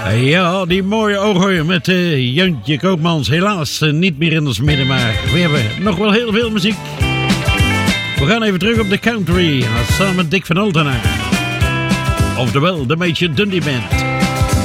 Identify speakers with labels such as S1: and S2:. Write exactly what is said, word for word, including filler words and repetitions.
S1: Ja, die mooie ogen met uh, Jantje Koopmans. Helaas uh, niet meer in ons midden, maar we hebben nog wel heel veel muziek. We gaan even terug op de country, samen met Dick van Altena. Oftewel, de Major Dundee Band.